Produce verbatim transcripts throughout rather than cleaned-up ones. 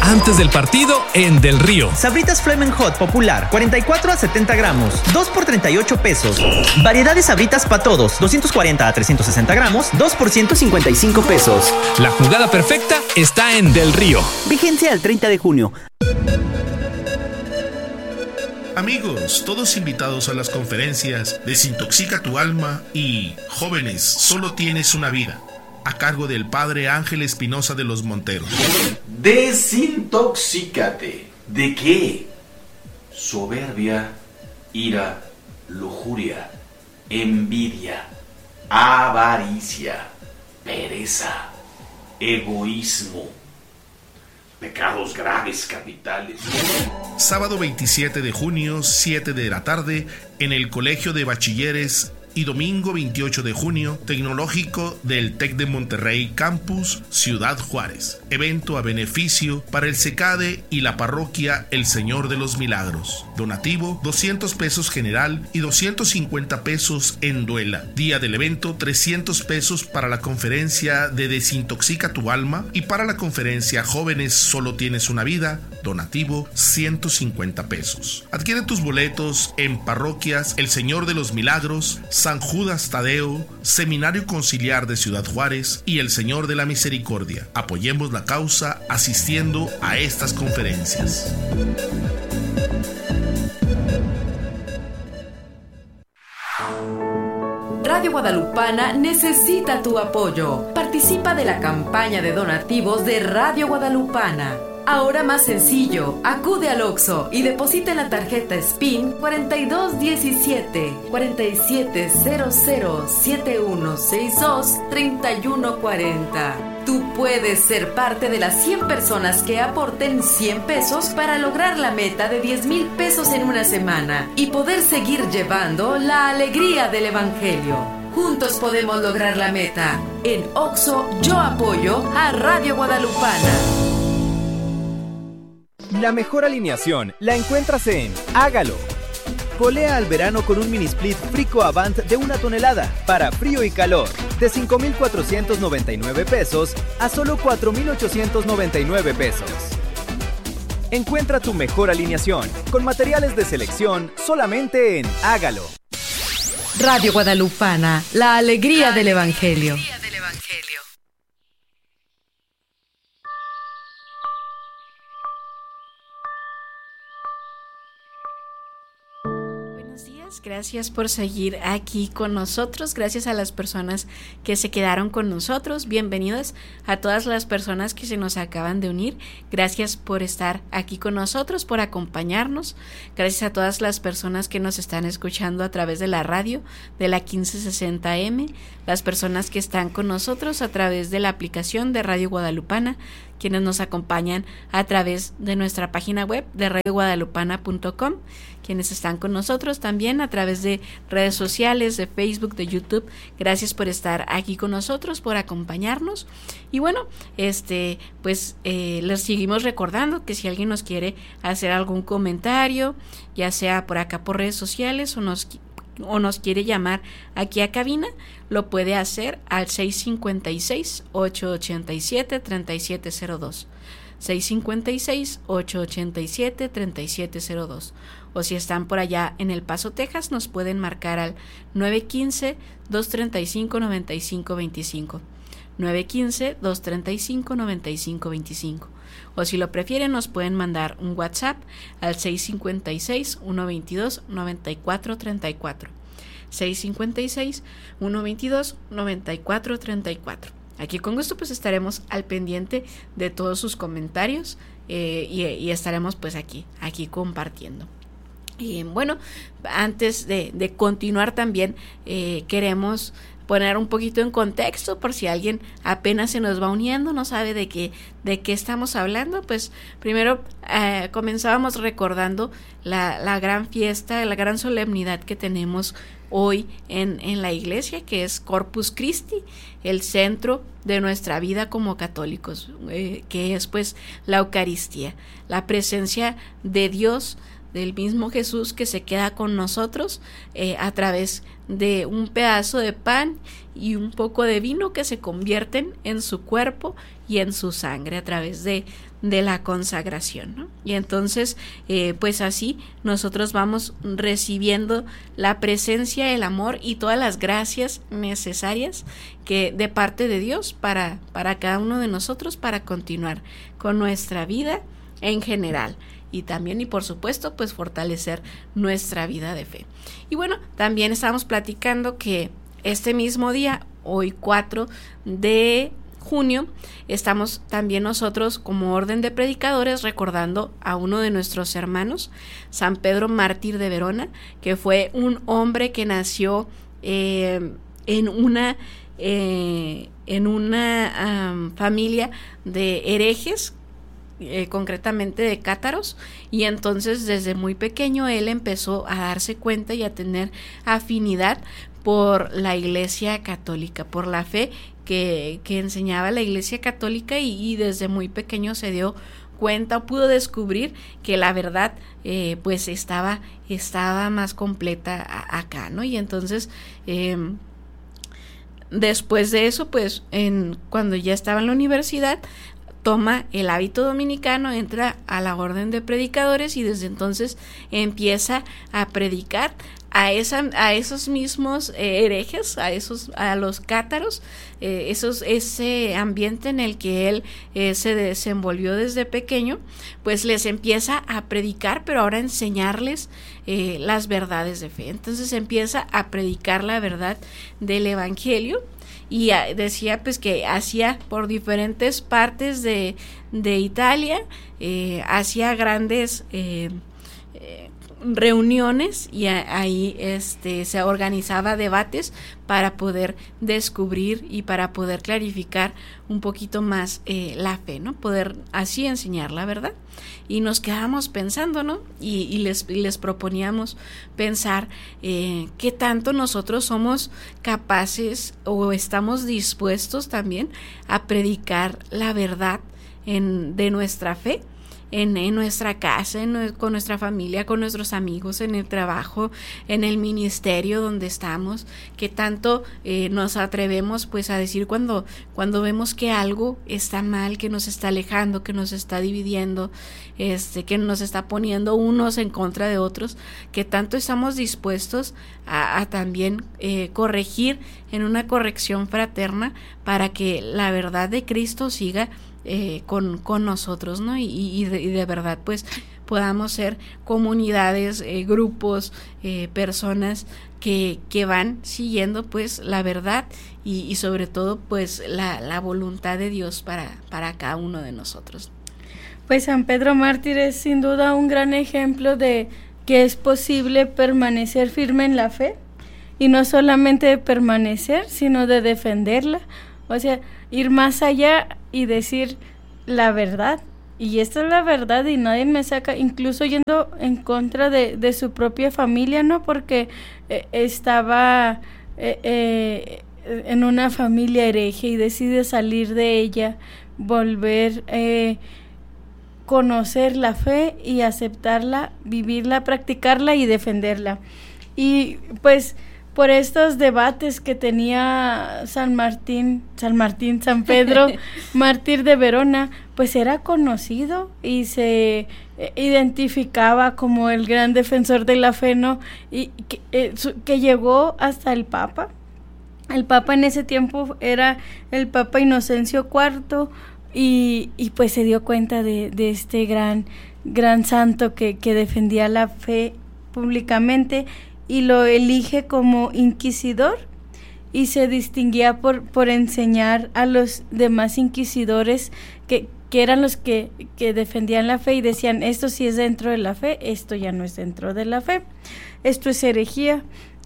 antes del partido en Del Río. Sabritas Flamin' Hot Popular, cuarenta y cuatro a setenta gramos, dos por treinta y ocho pesos. Variedad de Sabritas para todos, doscientos cuarenta a trescientos sesenta gramos, dos por ciento cincuenta y cinco pesos. La jugada perfecta está en Del Río. Vigencia al treinta de junio. Amigos, todos invitados a las conferencias Desintoxica tu alma y Jóvenes, solo tienes una vida, a cargo del padre Ángel Espinosa de los Monteros. Desintoxícate. ¿De qué? Soberbia, ira, lujuria, envidia, avaricia, pereza, egoísmo, pecados graves capitales. Sábado veintisiete de junio, siete de la tarde, en el Colegio de Bachilleres, y domingo veintiocho de junio, Tecnológico del TEC de Monterrey Campus, Ciudad Juárez. Evento a beneficio para el SECADE y la parroquia El Señor de los Milagros. Donativo, doscientos pesos general y doscientos cincuenta pesos en duela. Día del evento, trescientos pesos para la conferencia de Desintoxica tu alma y para la conferencia Jóvenes, solo tienes una vida. Donativo, ciento cincuenta pesos. Adquiere tus boletos en parroquias El Señor de los Milagros, San Judas Tadeo, Seminario Conciliar de Ciudad Juárez y El Señor de la Misericordia. Apoyemos la causa asistiendo a estas conferencias. Radio Guadalupana necesita tu apoyo. Participa de la campaña de donativos de Radio Guadalupana. Ahora más sencillo, acude al Oxxo y deposita en la tarjeta S P I N cuarenta y dos diecisiete, cuarenta y siete cero cero, siete uno seis dos, treinta y uno cuarenta. Tú puedes ser parte de las cien personas que aporten cien pesos para lograr la meta de diez mil pesos en una semana y poder seguir llevando la alegría del Evangelio. Juntos podemos lograr la meta. En Oxxo yo apoyo a Radio Guadalupana. La mejor alineación la encuentras en Hágalo. Polea al verano con un mini split Frico Avant de una tonelada para frío y calor, de cinco mil cuatrocientos noventa y nueve pesos a solo cuatro mil ochocientos noventa y nueve pesos. Encuentra tu mejor alineación con materiales de selección solamente en Hágalo. Radio Guadalupana, la alegría del Evangelio. Gracias por seguir aquí con nosotros, gracias a las personas que se quedaron con nosotros, bienvenidos a todas las personas que se nos acaban de unir, gracias por estar aquí con nosotros, por acompañarnos, gracias a todas las personas que nos están escuchando a través de la radio de la quince sesenta eme, las personas que están con nosotros a través de la aplicación de Radio Guadalupana, quienes nos acompañan a través de nuestra página web de radio guadalupana punto com, quienes están con nosotros también a través de redes sociales, de Facebook, de YouTube. Gracias por estar aquí con nosotros, por acompañarnos. Y bueno, este pues eh, les seguimos recordando que si alguien nos quiere hacer algún comentario, ya sea por acá por redes sociales o nos o nos quiere llamar aquí a cabina, lo puede hacer al seis cinco seis, ocho ocho siete, tres siete cero dos, seis cinco seis, ocho ocho siete, tres siete cero dos, o si están por allá en El Paso, Texas, nos pueden marcar al nueve uno cinco, dos tres cinco, nueve cinco dos cinco, nueve uno cinco, dos tres cinco, nueve cinco dos cinco, o si lo prefieren nos pueden mandar un WhatsApp al seis cinco seis, uno dos dos, nueve cuatro tres cuatro, seis cinco seis, uno dos dos, nueve cuatro tres cuatro. Aquí con gusto pues estaremos al pendiente de todos sus comentarios eh, y, y estaremos pues aquí, aquí compartiendo. Y bueno, antes de, de continuar también eh, queremos poner un poquito en contexto por si alguien apenas se nos va uniendo, no sabe de qué, de qué estamos hablando. Pues primero eh, comenzábamos recordando la, la gran fiesta, la gran solemnidad que tenemos hoy en, en la iglesia, que es Corpus Christi, el centro de nuestra vida como católicos, eh, que es pues la Eucaristía, la presencia de Dios del mismo Jesús que se queda con nosotros eh, a través de un pedazo de pan y un poco de vino que se convierten en su cuerpo y en su sangre a través de, de la consagración, ¿no? Y entonces, eh, pues así nosotros vamos recibiendo la presencia, el amor y todas las gracias necesarias que de parte de Dios para, para cada uno de nosotros para continuar con nuestra vida en general. Y también, y por supuesto, pues fortalecer nuestra vida de fe. Y bueno, también estamos platicando que este mismo día, hoy cuatro de junio, estamos también nosotros como orden de predicadores recordando a uno de nuestros hermanos, San Pedro Mártir de Verona, que fue un hombre que nació eh, en una, eh, en una um, familia de herejes, Eh, concretamente de cátaros, y entonces desde muy pequeño él empezó a darse cuenta y a tener afinidad por la Iglesia Católica, por la fe que, que enseñaba la Iglesia Católica, y, y desde muy pequeño se dio cuenta o pudo descubrir que la verdad eh, pues estaba, estaba más completa a, acá, ¿no? Y entonces eh, después de eso, pues en, cuando ya estaba en la universidad, toma el hábito dominicano, entra a la orden de predicadores y desde entonces empieza a predicar a esa, a esos mismos eh, herejes, a esos, a los cátaros, eh, esos, ese ambiente en el que él eh, se desenvolvió desde pequeño, pues les empieza a predicar, pero ahora a enseñarles eh, las verdades de fe. Entonces empieza a predicar la verdad del Evangelio. Y decía pues que hacía por diferentes partes de, de Italia, eh, hacía grandes eh, eh, reuniones y a, ahí este, se organizaba debates para poder descubrir y para poder clarificar un poquito más eh, la fe, ¿no? Poder así enseñar la verdad. Y nos quedábamos pensando, ¿no? Y, y, les, y les proponíamos pensar eh, qué tanto nosotros somos capaces o estamos dispuestos también a predicar la verdad en, de nuestra fe. En, en nuestra casa, en, con nuestra familia, con nuestros amigos, en el trabajo, en el ministerio donde estamos, que tanto eh, nos atrevemos pues a decir cuando, cuando vemos que algo está mal, que nos está alejando, que nos está dividiendo, este, que nos está poniendo unos en contra de otros, que tanto estamos dispuestos a, a también eh, corregir en una corrección fraterna para que la verdad de Cristo siga Eh, con, con nosotros, ¿no? Y, y, de, y de verdad pues podamos ser comunidades, eh, grupos, eh, personas que, que van siguiendo pues la verdad y, y sobre todo pues la, la voluntad de Dios para, para cada uno de nosotros. Pues San Pedro Mártir es sin duda un gran ejemplo de que es posible permanecer firme en la fe, y no solamente de permanecer, sino de defenderla, o sea, ir más allá y decir la verdad, y esta es la verdad y nadie me saca, incluso yendo en contra de, de su propia familia, ¿no? Porque eh, estaba eh, eh, en una familia hereje y decide salir de ella, volver, eh, conocer la fe y aceptarla, vivirla, practicarla y defenderla. Y pues por estos debates que tenía San Martín, San Martín, San Pedro, mártir de Verona, pues era conocido y se eh, identificaba como el gran defensor de la fe, ¿no? Y que, eh, su, que llegó hasta el Papa. El Papa en ese tiempo era el Papa Inocencio cuarto, y, y pues se dio cuenta de, de este gran, gran santo que, que defendía la fe públicamente, y lo elige como inquisidor, y se distinguía por, por enseñar a los demás inquisidores que, que eran los que, que defendían la fe y decían, esto sí es dentro de la fe, esto ya no es dentro de la fe, esto es herejía.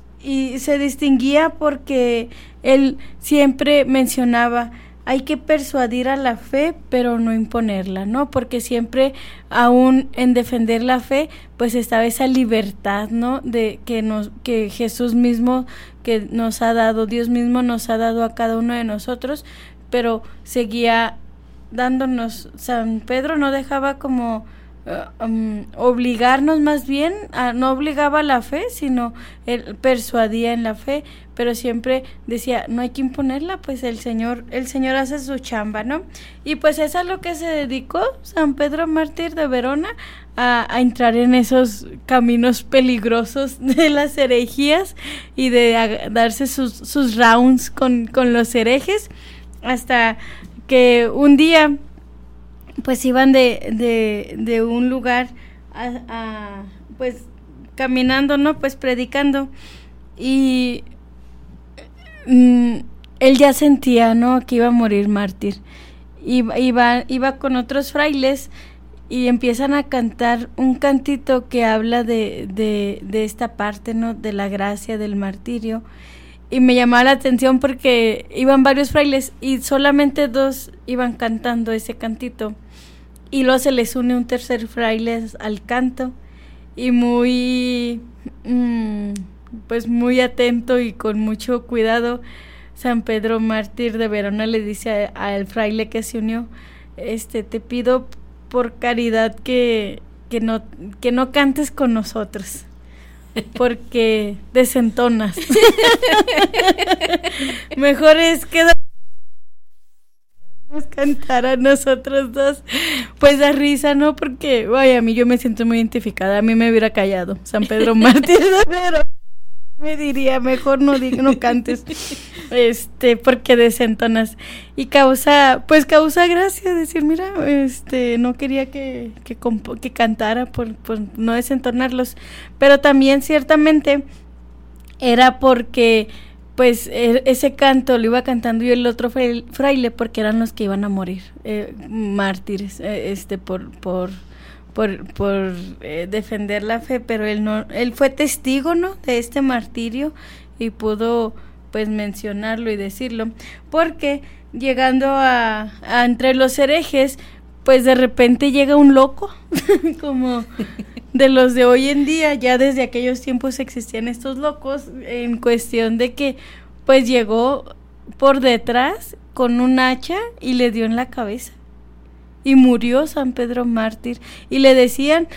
Y se distinguía porque él siempre mencionaba, hay que persuadir a la fe, pero no imponerla, ¿no? Porque siempre, aún en defender la fe, pues estaba esa libertad, ¿no? De que nos, que Jesús mismo que nos ha dado, Dios mismo nos ha dado a cada uno de nosotros, pero seguía dándonos. San Pedro no dejaba como uh, um, obligarnos más bien, a, no obligaba a la fe, sino él persuadía en la fe, pero siempre decía, no hay que imponerla, pues el Señor, el Señor hace su chamba, ¿no? Y pues es a lo que se dedicó San Pedro Mártir de Verona, a, a entrar en esos caminos peligrosos de las herejías y de a, darse sus, sus rounds con, con los herejes, hasta que un día pues iban de, de, de un lugar a, a pues caminando, ¿no? Pues predicando, y mm, él ya sentía, ¿no? Que iba a morir mártir. Iba, iba, iba con otros frailes y empiezan a cantar un cantito que habla de, de, de esta parte, ¿no? De la gracia del martirio. Y me llamaba la atención porque iban varios frailes y solamente dos iban cantando ese cantito. Y luego se les une un tercer fraile al canto, y muy, mmm, pues muy atento y con mucho cuidado, San Pedro Mártir de Verona le dice al fraile que se unió, este, te pido por caridad que, que no, que no cantes con nosotros, porque desentonas. Mejor es que nos cantar a nosotros dos. Pues da risa, ¿no? Porque, vaya, a mí yo me siento muy identificada. A mí me hubiera callado San Pedro Mártir de Verona. Me diría, mejor no, diga, no cantes, este, porque desentonas. Y causa, pues causa gracia decir, mira, este, no quería que, que, comp- que cantara por, por no desentonarlos. Pero también ciertamente era porque, pues, e- ese canto lo iba cantando yo el otro fraile, porque eran los que iban a morir, eh, mártires, eh, este, por, por, por, por eh, defender la fe, pero él no, él fue testigo, ¿no? De este martirio y pudo, pues, mencionarlo y decirlo, porque llegando a, a entre los herejes, pues de repente llega un loco, como de los de hoy en día. Ya desde aquellos tiempos existían estos locos, en cuestión de que pues llegó por detrás con un hacha y le dio en la cabeza y murió San Pedro Mártir, y le decían,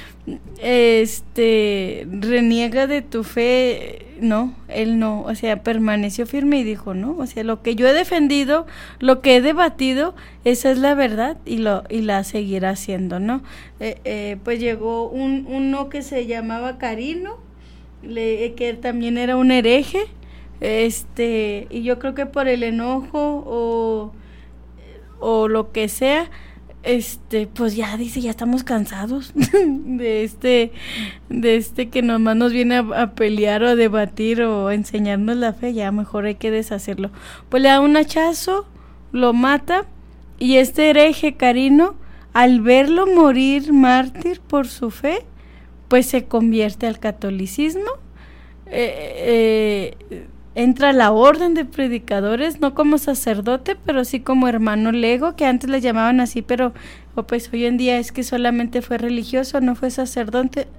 este, reniega de tu fe. No, él no, o sea, permaneció firme y dijo, no, o sea, lo que yo he defendido, lo que he debatido, esa es la verdad, y lo y la seguirá haciendo, ¿no? Eh, eh, pues llegó un uno que se llamaba Carino, le, que también era un hereje, este, y yo creo que por el enojo o, o lo que sea, este, pues ya dice, ya estamos cansados de este, de este que nomás nos viene a, a pelear o a debatir o a enseñarnos la fe, ya mejor hay que deshacerlo. Pues le da un hachazo, lo mata, y este hereje Carino, al verlo morir mártir por su fe, pues se convierte al catolicismo, eh, eh, entra a la orden de predicadores, no como sacerdote, pero sí como hermano lego, que antes le llamaban así, pero oh, pues hoy en día es que solamente fue religioso, no fue sacerdote,